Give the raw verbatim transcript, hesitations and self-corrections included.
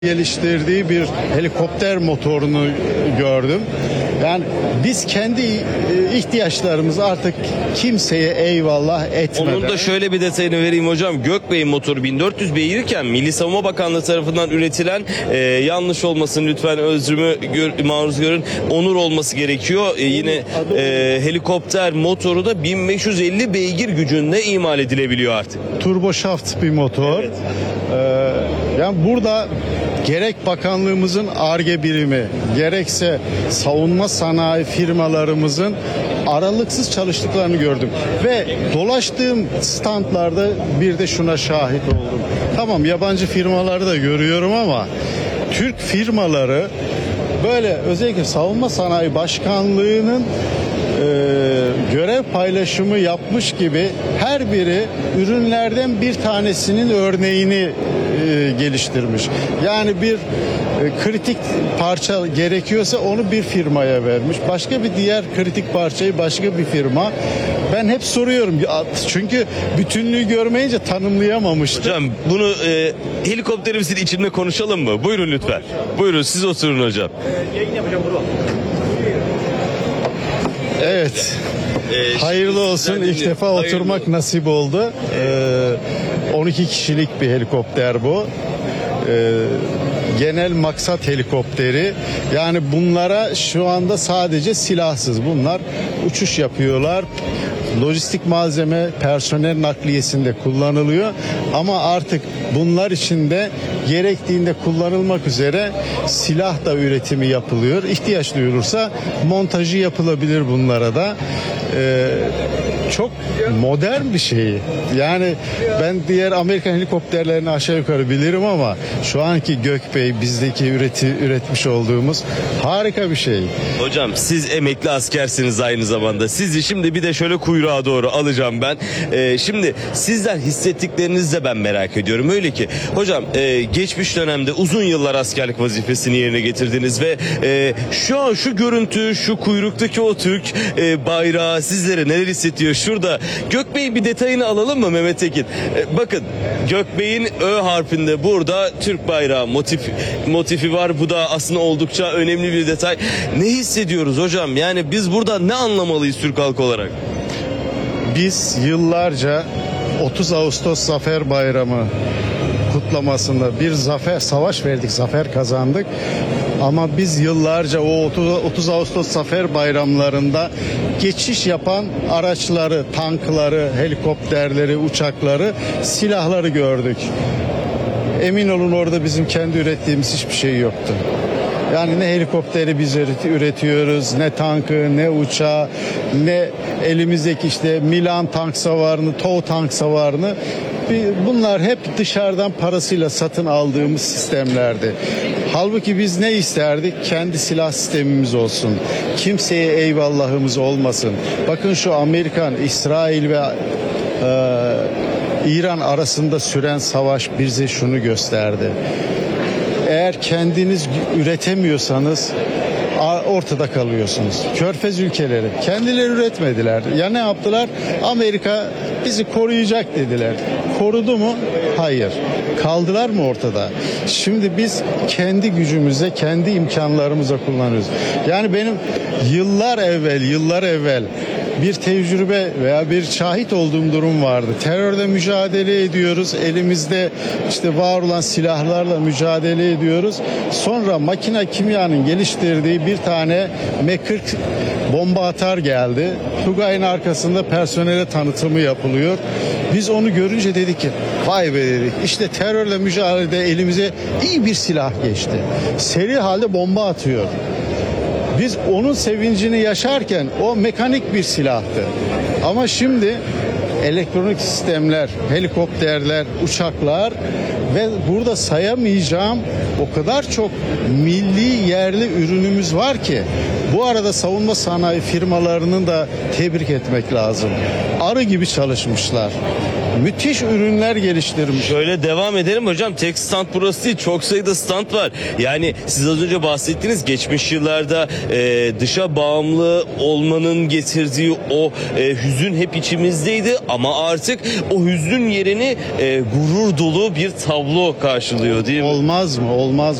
geliştirdiği bir helikopter motorunu gördüm. Yani biz kendi ihtiyaçlarımızı artık kimseye eyvallah etmeden. Onun da şöyle bir detayını vereyim hocam. Gökbey'in motoru bin dört yüz beygirken Milli Savunma Bakanlığı tarafından üretilen e, yanlış olmasın lütfen özrümü gör, maruz görün. Onur olması gerekiyor. E, yine e, helikopter motoru da bin beş yüz elli beygir gücünde imal edilebiliyor artık. Turbo şaft bir motor. Evet. Ee, yani burada gerek bakanlığımızın Ar-Ge birimi, gerekse savunma sanayi firmalarımızın aralıksız çalıştıklarını gördüm. Ve dolaştığım standlarda bir de şuna şahit oldum. Tamam, yabancı firmaları da görüyorum ama Türk firmaları böyle özellikle Savunma Sanayi Başkanlığı'nın e, görev paylaşımı yapmış gibi her biri ürünlerden bir tanesinin örneğini e, geliştirmiş. Yani bir e, kritik parça gerekiyorsa onu bir firmaya vermiş. Başka bir diğer kritik parçayı başka bir firma. Ben hep soruyorum çünkü bütünlüğü görmeyince tanımlayamamıştım. Hocam bunu e, helikopterimizin içinde konuşalım mı? Buyurun lütfen. Buyurun siz oturun hocam. Yayın yapacağım bro. Evet. Ee, Hayırlı olsun. İlk dinleyelim. defa Hayırlı. oturmak nasip oldu. Ee, on iki kişilik bir helikopter bu. Ee, genel maksat helikopteri. Yani bunlara şu anda sadece silahsız. Bunlar uçuş yapıyorlar. Lojistik malzeme, personel nakliyesinde kullanılıyor. Ama artık bunlar içinde gerektiğinde kullanılmak üzere silah da üretimi yapılıyor. İhtiyaç duyulursa montajı yapılabilir bunlara da. Ee, çok modern bir şey. Yani ben diğer Amerikan helikopterlerini aşağı yukarı bilirim ama şu anki Gökbey bizdeki üreti, üretmiş olduğumuz harika bir şey. Hocam siz emekli askersiniz aynı zamanda. Sizi şimdi bir de şöyle kuyruğa doğru alacağım ben. Ee, şimdi sizden hissettiklerinizi de ben merak ediyorum. Öyle ki hocam e, geçmiş dönemde uzun yıllar askerlik vazifesini yerine getirdiniz ve e, şu an şu görüntü, şu kuyruktaki o Türk e, bayrağı sizlere neler hissediyor? Şurada Gökbey'in bir detayını alalım mı Mehmet Tekin? E, bakın Gökbey'in Ö harfinde burada Türk bayrağı motif, motifi var. Bu da aslında oldukça önemli bir detay. Ne hissediyoruz hocam? Yani biz burada ne anlamalıyız Türk halkı olarak? Biz yıllarca otuz Ağustos Zafer Bayramı kutlamasında bir zafer savaş verdik, zafer kazandık. Ama biz yıllarca o otuz Ağustos Zafer Bayramlarında geçiş yapan araçları, tankları, helikopterleri, uçakları, silahları gördük. Emin olun orada bizim kendi ürettiğimiz hiçbir şey yoktu. Yani ne helikopteri biz üretiyoruz, ne tankı, ne uçağı, ne elimizdeki işte Milan tank savarını, TOW tank savarını. Bunlar hep dışarıdan parasıyla satın aldığımız sistemlerdi. Halbuki biz ne isterdik? Kendi silah sistemimiz olsun. Kimseye eyvallahımız olmasın. Bakın şu Amerikan, İsrail ve e, İran arasında süren savaş bize şunu gösterdi. Eğer kendiniz üretemiyorsanız ortada kalıyorsunuz. Körfez ülkeleri kendileri üretmediler. Ya ne yaptılar? Amerika bizi koruyacak dediler. Korudu mu? Hayır. Kaldılar mı ortada? Şimdi biz kendi gücümüze, kendi imkanlarımıza kullanıyoruz. Yani benim yıllar evvel, yıllar evvel bir tecrübe veya bir şahit olduğum durum vardı. Terörle mücadele ediyoruz. Elimizde işte var olan silahlarla mücadele ediyoruz. Sonra makine kimyanın geliştirdiği bir tane M kırk bomba atar geldi. Tugay'ın arkasında personele tanıtımı yapılıyor. Biz onu görünce dedik ki vay be dedik. İşte terörle mücadelede elimize iyi bir silah geçti. Seri halde bomba atıyor. Biz onun sevincini yaşarken o mekanik bir silahtı. Ama şimdi elektronik sistemler, helikopterler, uçaklar ve burada sayamayacağım o kadar çok milli yerli ürünümüz var ki bu arada savunma sanayi firmalarının da tebrik etmek lazım. Arı gibi çalışmışlar. müthiş ürünler geliştirmiş. Şöyle devam edelim hocam. Tek stand burası değil. Çok sayıda stand var. Yani siz az önce bahsettiğiniz geçmiş yıllarda e, dışa bağımlı olmanın getirdiği o e, hüzün hep içimizdeydi. Ama artık o hüznün yerini e, gurur dolu bir tablo karşılıyor değil mi? Olmaz mı? Olmaz